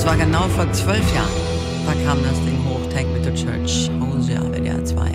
war genau vor 12 Jahren. Da kam das Ding hoch, Take Me to Church, Hosea, WDR 2.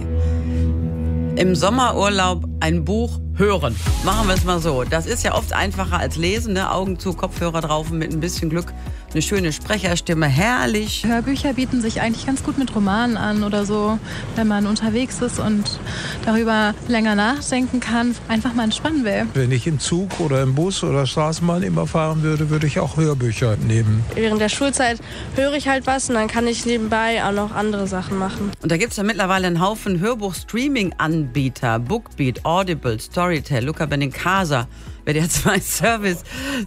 Im Sommerurlaub ein Buch hören. Machen wir es mal so. Das ist ja oft einfacher als lesen, ne? Augen zu, Kopfhörer drauf und mit ein bisschen Glück eine schöne Sprecherstimme. Herrlich. Hörbücher bieten sich eigentlich ganz gut mit Romanen an oder so, wenn man unterwegs ist und darüber länger nachdenken kann, einfach mal entspannen will. Wenn ich im Zug oder im Bus oder Straßenbahn immer fahren würde, würde ich auch Hörbücher nehmen. Während der Schulzeit höre ich halt was und dann kann ich nebenbei auch noch andere Sachen machen. Und da gibt es ja mittlerweile einen Haufen Hörbuch-Streaming-Anbieter. Bookbeat, Audible, Storytel, Luca Benincasa, WDR 2 Service.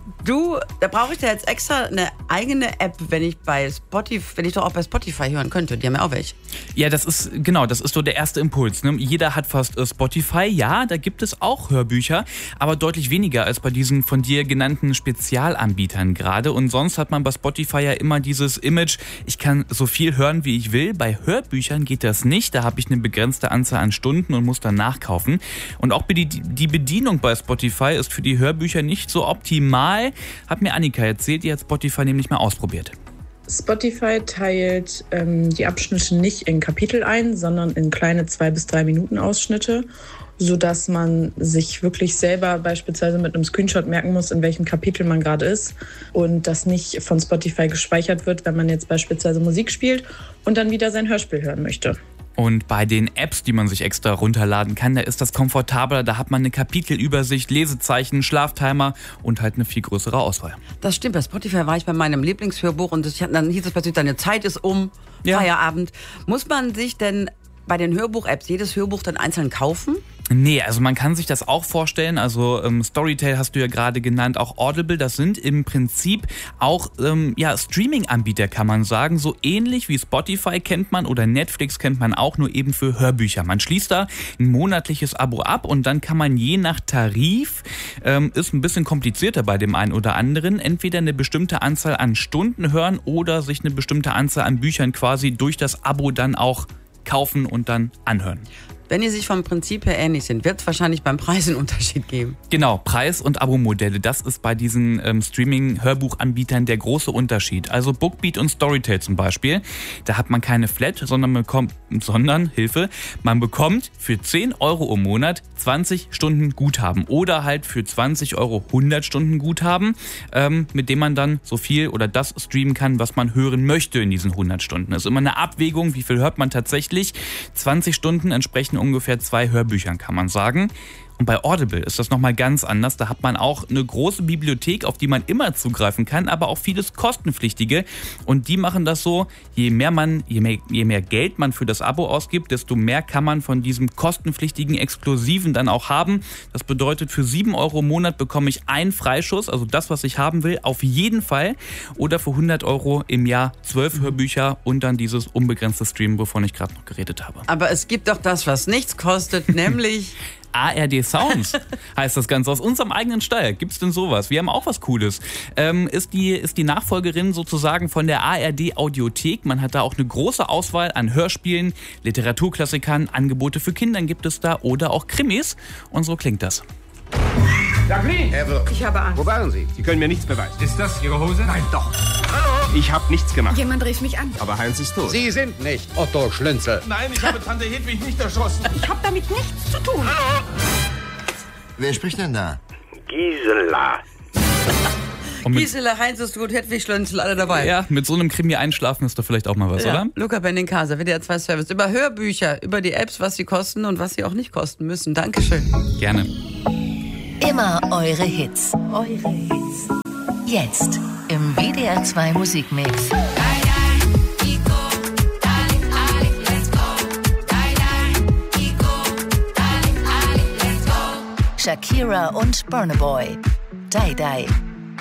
Da brauche ich da jetzt extra eine eigene App, wenn ich doch auch bei Spotify hören könnte. Die haben ja auch welche. Ja, das ist so der erste Impuls. Ne? Jeder hat fast Spotify. Ja, da gibt es auch Hörbücher, aber deutlich weniger als bei diesen von dir genannten Spezialanbietern gerade. Und sonst hat man bei Spotify ja immer dieses Image, ich kann so viel hören, wie ich will. Bei Hörbüchern geht das nicht. Da habe ich eine begrenzte Anzahl an Stunden und muss dann nachkaufen. Und auch die Bedienung bei Spotify ist für die Hörbücher nicht so optimal, hat mir Annika erzählt, die hat Spotify nämlich mal ausprobiert. Spotify teilt die Abschnitte nicht in Kapitel ein, sondern in kleine 2 bis 3 Minuten Ausschnitte, sodass man sich wirklich selber beispielsweise mit einem Screenshot merken muss, in welchem Kapitel man gerade ist und das nicht von Spotify gespeichert wird, wenn man jetzt beispielsweise Musik spielt und dann wieder sein Hörspiel hören möchte. Und bei den Apps, die man sich extra runterladen kann, da ist das komfortabler. Da hat man eine Kapitelübersicht, Lesezeichen, Schlaftimer und halt eine viel größere Auswahl. Das stimmt. Bei Spotify war ich bei meinem Lieblingshörbuch und dann hieß es plötzlich, deine Zeit ist um, ja. Feierabend. Muss man sich denn bei den Hörbuch-Apps jedes Hörbuch dann einzeln kaufen? Nee, also man kann sich das auch vorstellen, also Storytel hast du ja gerade genannt, auch Audible, das sind im Prinzip auch Streaming-Anbieter, kann man sagen, so ähnlich wie Spotify kennt man oder Netflix kennt man auch, nur eben für Hörbücher. Man schließt da ein monatliches Abo ab und dann kann man je nach Tarif, ist ein bisschen komplizierter bei dem einen oder anderen, entweder eine bestimmte Anzahl an Stunden hören oder sich eine bestimmte Anzahl an Büchern quasi durch das Abo dann auch kaufen und dann anhören. Wenn die sich vom Prinzip her ähnlich sind, wird es wahrscheinlich beim Preis einen Unterschied geben. Genau, Preis- und Abo-Modelle, das ist bei diesen Streaming-Hörbuchanbietern der große Unterschied. Also Bookbeat und Storytel zum Beispiel, da hat man keine Flat, sondern man bekommt für 10 Euro im Monat 20 Stunden Guthaben oder halt für 20 Euro 100 Stunden Guthaben, mit dem man dann so viel oder das streamen kann, was man hören möchte in diesen 100 Stunden. Das ist immer eine Abwägung, wie viel hört man tatsächlich. 20 Stunden entsprechen ungefähr 2 Hörbüchern, kann man sagen. Und bei Audible ist das nochmal ganz anders. Da hat man auch eine große Bibliothek, auf die man immer zugreifen kann, aber auch vieles kostenpflichtige. Und die machen das so, je mehr Geld man für das Abo ausgibt, desto mehr kann man von diesem kostenpflichtigen Exklusiven dann auch haben. Das bedeutet, für 7 Euro im Monat bekomme ich einen Freischuss, also das, was ich haben will, auf jeden Fall. Oder für 100 Euro im Jahr 12 Hörbücher und dann dieses unbegrenzte Streamen, wovon ich gerade noch geredet habe. Aber es gibt doch das, was nichts kostet, nämlich ARD Sounds heißt das Ganze. Aus unserem eigenen Stall. Gibt's denn sowas? Wir haben auch was Cooles. Ist die Nachfolgerin sozusagen von der ARD Audiothek. Man hat da auch eine große Auswahl an Hörspielen, Literaturklassikern, Angebote für Kinder gibt es da oder auch Krimis. Und so klingt das. Jacqueline! Ich habe Angst. Wo waren Sie? Sie können mir nichts beweisen. Ist das Ihre Hose? Nein, doch. Hallo? Ich habe nichts gemacht. Jemand rief mich an. Aber Heinz ist tot. Sie sind nicht Otto Schlünzel. Nein, ich habe Tante Hedwig nicht erschossen. Ich habe damit nichts zu tun. Hallo? Wer spricht denn da? Gisela. Gisela, Heinz ist gut, Hedwig Schlönzel, alle dabei. Ja, mit so einem Krimi einschlafen ist doch vielleicht auch mal was, oder? Luca Benincasa, WDR 2 Service. Über Hörbücher, über die Apps, was sie kosten und was sie auch nicht kosten müssen. Dankeschön. Gerne. Immer eure Hits. Jetzt im WDR 2 Musikmix. Shakira und Burna Boy. Die Die.